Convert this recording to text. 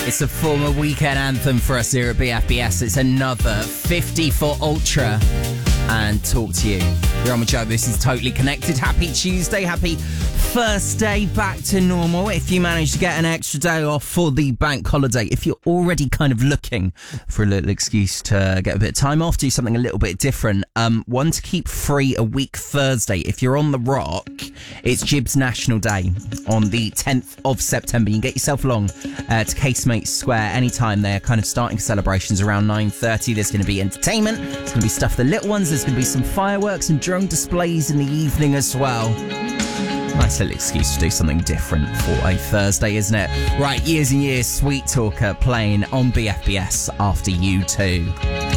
It's a former weekend anthem for us here at BFBS. It's another 50 for Ultra and Talk to You. You're on with Joe. This is Totally Connected. Happy Tuesday. Happy first day back to normal. If you manage to get an extra day off for the bank holiday, if you're already kind of looking for a little excuse to get a bit of time off, do something a little bit different, one to keep free a week Thursday. If you're on the rock, it's Jibs National Day on the 10th of September. You can get yourself along to Casemates Square anytime. They're kind of starting celebrations around 9:30. There's going to be entertainment. There's going to be stuff for the little ones. There's going to be some fireworks and drone displays in the evening as well. Nice little excuse to do something different for a Thursday, isn't it? Right, Years and Years, Sweet Talker playing on BFBS after U2.